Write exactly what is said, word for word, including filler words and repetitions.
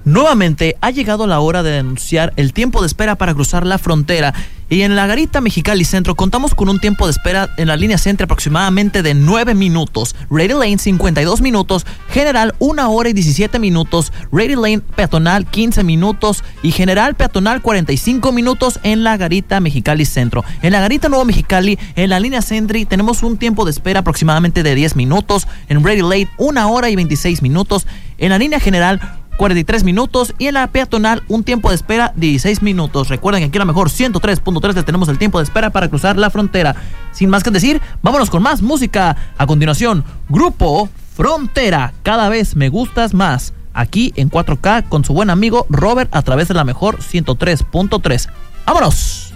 Nuevamente ha llegado la hora de denunciar el tiempo de espera para cruzar la frontera. Y en la Garita Mexicali Centro contamos con un tiempo de espera en la línea Centro aproximadamente de nueve minutos. Rady Lane cincuenta y dos minutos, General una hora y diecisiete minutos, Rady Lane Peatonal quince minutos y General Peatonal cuarenta y cinco minutos en la Garita Mexicali Centro. En la Garita Nuevo Mexicali, en la línea Sentry, tenemos un tiempo de espera aproximadamente de diez minutos. En Rady Lane una hora y veintiséis minutos. En la línea General cuarenta y tres minutos y en la peatonal un tiempo de espera de dieciséis minutos. Recuerden que aquí a lo mejor ciento tres punto tres tenemos el tiempo de espera para cruzar la frontera. Sin más que decir, vámonos con más música. A continuación, Grupo Frontera, Cada Vez Me Gustas Más, aquí en cuatro K con su buen amigo Robert a través de la mejor ciento tres punto tres. ¡Vámonos!